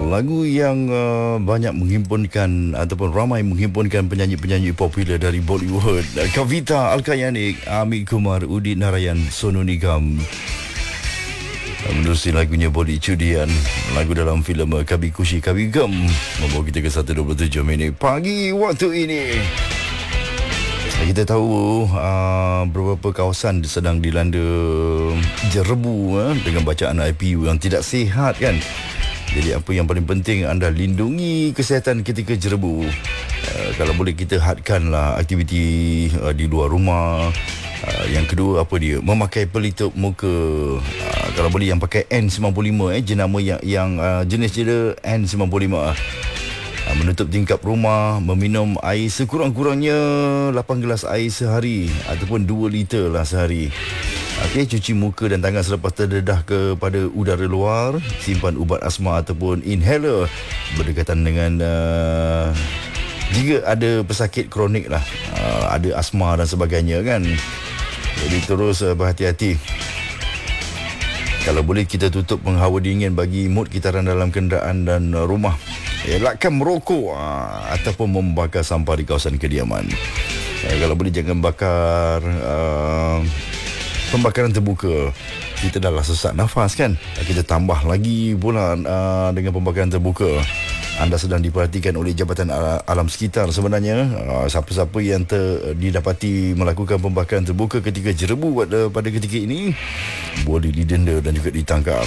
Lagu yang banyak menghimpunkan ataupun ramai menghimpunkan penyanyi-penyanyi popular dari Bollywood. Kavita Alkayanik, Amit Kumar, Udit Narayan, Sonu Nigam. Menerusi lagunya Bodi Cudian, lagu dalam filem Kabi Kushi Kabi Gem, membawa kita ke 1:27 minit pagi waktu ini. Kita tahu beberapa kawasan sedang dilanda jerebu dengan bacaan IPU yang tidak sihat kan. Jadi apa yang paling penting, anda lindungi kesihatan ketika jerebu. Kalau boleh kita hadkanlah aktiviti di luar rumah. Yang kedua apa dia? Memakai pelitup muka. Kalau boleh yang pakai N95 jenama yang jenis dia N95. Menutup tingkap rumah, meminum air sekurang-kurangnya 8 gelas air sehari ataupun 2 liter lah sehari. Okey, cuci muka dan tangan selepas terdedah kepada udara luar, simpan ubat asma ataupun inhaler berdekatan dengan jika ada pesakit kronik lah, ada asma dan sebagainya kan. Jadi terus berhati-hati. Kalau boleh kita tutup penghawa dingin bagi mood kitaran dalam kenderaan dan rumah. Elakkan merokok ataupun membakar sampah di kawasan kediaman. Kalau boleh jangan bakar pembakaran terbuka. Kita dah lah sesak nafas kan. Kita tambah lagi pula dengan pembakaran terbuka. Anda sedang diperhatikan oleh Jabatan Alam Sekitar sebenarnya. Siapa-siapa yang didapati melakukan pembakaran terbuka ketika jerebu pada ketika ini boleh didenda dan juga ditangkap.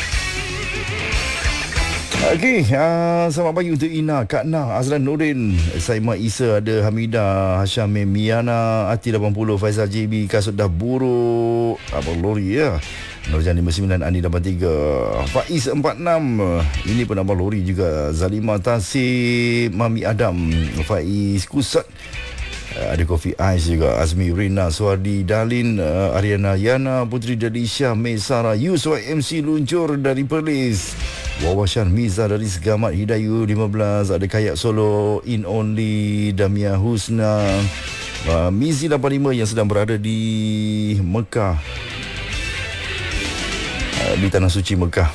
Okey, selamat pagi untuk Ina, Kak Nah, Azlan Nordin, Saimah Isa, ada Hamidah, Hasham Miana, Ati 80, Faizal JB, kasut dah buruk. Abang Lori ya. Nurjan 59, Ani 83, Faiz 46. Ini pun Abang Lori juga. Zalima Tasib, Mami Adam, Faiz Kusat. Ada Kofi Ais juga. Azmi Rina, Suardi Dalin, Ariana Yana, Putri Delisha, Mesara, Yusuf MC luncur dari Perlis. Wawashan Miza dari Segamat, Hidayu 15, ada Kayak Solo, In Only, Damia Husna, Mizi 85 yang sedang berada di Mekah, di Tanah Suci Mekah.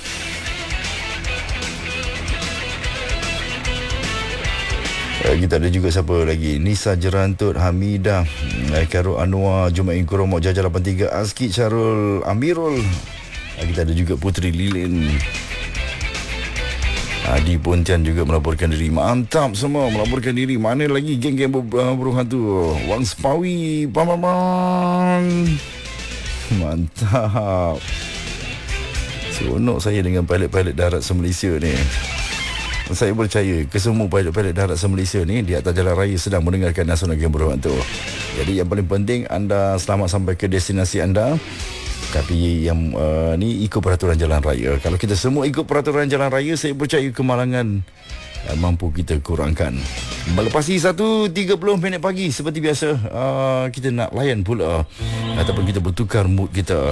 Kita ada juga siapa lagi? Nisa Jerantut, Hamidah, Karul Anwar, Jumain Kuromok, Jajar 83, Askit Syarul, Amirul. Kita ada juga Putri Lilin. Adi Pontian juga melaporkan diri. Mantap semua melaporkan diri. Mana lagi geng-geng burung hantu? Wang Sepawi, Pamamang. Mantap. Seronok saya dengan pilot-pilot darat se-Malaysia ni. Saya percaya kesemua pilot-pilot darat se-Malaysia ni di atas jalan raya sedang mendengarkan Nasional Geng Burung Hantu. Jadi yang paling penting, anda selamat sampai ke destinasi anda. Tapi yang ni ikut peraturan jalan raya. Kalau kita semua ikut peraturan jalan raya, saya percaya kemalangan mampu kita kurangkan. Melepasi 1:30 minit pagi seperti biasa, kita nak layan pula ataupun kita bertukar mood kita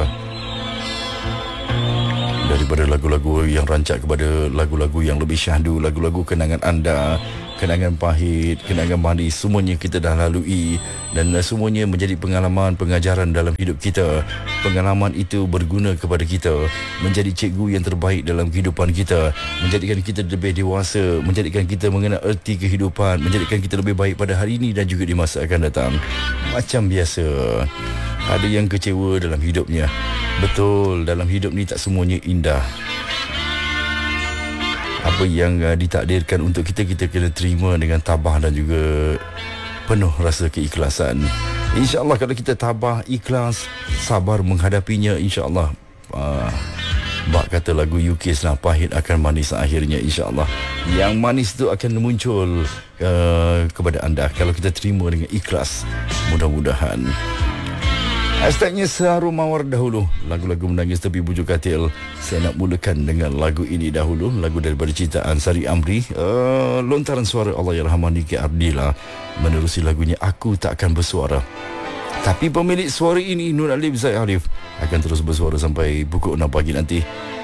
daripada lagu-lagu yang rancak kepada lagu-lagu yang lebih syahdu, lagu-lagu kenangan anda, kenangan pahit, kenangan manis, semuanya kita dah lalui dan semuanya menjadi pengalaman, pengajaran dalam hidup kita. Pengalaman itu berguna kepada kita, menjadi cikgu yang terbaik dalam kehidupan kita, menjadikan kita lebih dewasa, menjadikan kita mengenal erti kehidupan, menjadikan kita lebih baik pada hari ini dan juga di masa akan datang. Macam biasa, ada yang kecewa dalam hidupnya. Betul, dalam hidup ni tak semuanya indah. Apa yang ditakdirkan untuk kita, kita kena terima dengan tabah dan juga penuh rasa keikhlasan. InsyaAllah kalau kita tabah, ikhlas, sabar menghadapinya, insyaAllah bak kata lagu UK lah, pahit akan manis akhirnya, insyaAllah. Yang manis tu akan muncul kepada anda kalau kita terima dengan ikhlas, mudah-mudahan. Hashtagnya Seharum Mawar dahulu. Lagu-lagu menangis tepi bujur katil. Saya nak mulakan dengan lagu ini dahulu. Lagu daripada ciptaan Sari Amri, lontaran suara Allahyarham Niki Ardila. Menerusi lagunya Aku Tak Akan Bersuara. Tapi pemilik suara ini, Nur Alif Zaid Arif, akan terus bersuara sampai pukul 6 pagi nanti.